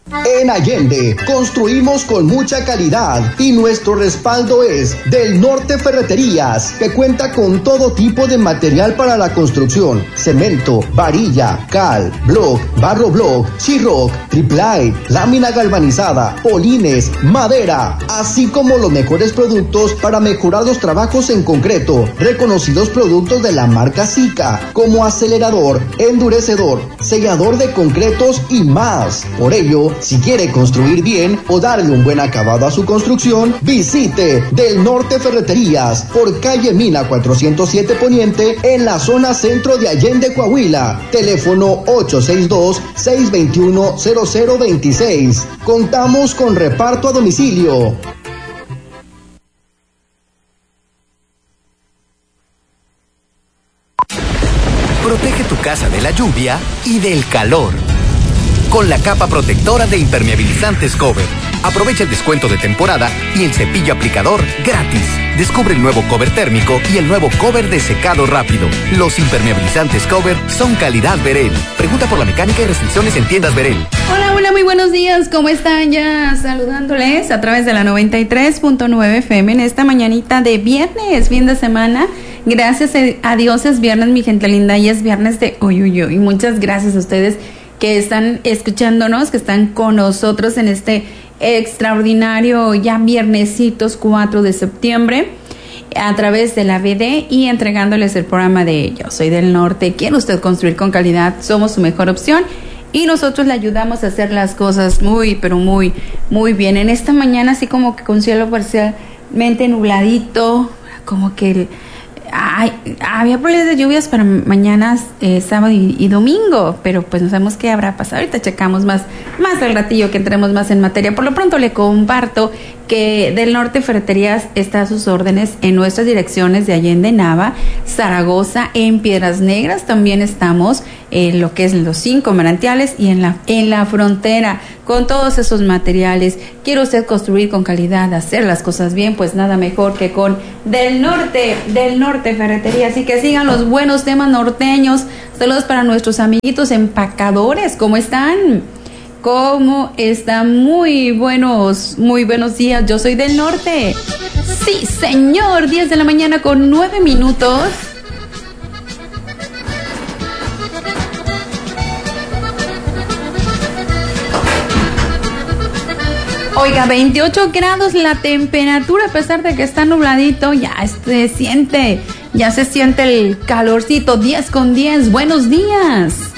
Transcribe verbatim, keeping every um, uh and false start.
En Allende, construimos con mucha calidad y nuestro respaldo es Del Norte Ferreterías, que cuenta con todo tipo de material para la construcción: cemento, varilla, cal, block, barro block, Sheetrock, triplay, lámina galvanizada, polines, madera, así como los mejores productos para mejorar los trabajos en concreto. Reconocidos productos de la marca Sika, como acelerador, endurecedor, sellador de concretos y más. Por ello, si quiere construir bien o darle un buen acabado a su construcción, visite Del Norte Ferreterías por calle Mina cuatrocientos siete Poniente en la zona centro de Allende, Coahuila. Teléfono ocho seis dos, seis dos uno, cero cero dos seis. Contamos con reparto a domicilio. Protege tu casa de la lluvia y del calor con la capa protectora de impermeabilizantes Cover. Aprovecha el descuento de temporada y el cepillo aplicador gratis. Descubre el nuevo cover térmico y el nuevo cover de secado rápido. Los impermeabilizantes Cover son calidad Verel. Pregunta por la mecánica y restricciones en tiendas Verel. Hola, hola, muy buenos días. ¿Cómo están? Ya saludándoles a través de la noventa y tres punto nueve F M en esta mañanita de viernes, fin de semana. Gracias a Dios es viernes, mi gente linda, y es viernes de uy, uy, uy. Muchas gracias a ustedes que están escuchándonos, que están con nosotros en este extraordinario ya viernesitos cuatro de septiembre a través de la B D y entregándoles el programa de Yo Soy del Norte. ¿Quiere usted construir con calidad? Somos su mejor opción y nosotros le ayudamos a hacer las cosas muy, pero muy, muy bien. En esta mañana así como que con cielo parcialmente nubladito, como que el Ay, había probabilidades de lluvias para mañana, eh, sábado y, y domingo, pero pues no sabemos qué habrá pasado. Ahorita checamos más, más al ratillo que entremos más en materia. Por lo pronto le comparto que Del Norte Ferreterías está a sus órdenes en nuestras direcciones de Allende, Nava, Zaragoza, en Piedras Negras. También estamos en lo que es los cinco manantiales y en la, en la frontera. Con todos esos materiales, quiere usted construir con calidad, hacer las cosas bien, pues nada mejor que con Del Norte, Del Norte Ferretería. Así que sigan los buenos temas norteños. Saludos para nuestros amiguitos empacadores. ¿Cómo están? ¿Cómo están? Muy buenos, muy buenos días. Yo soy del norte. Sí, señor. diez de la mañana con nueve minutos. Oiga, veintiocho grados la temperatura, a pesar de que está nubladito, ya se siente, ya se siente el calorcito. diez con diez, buenos días.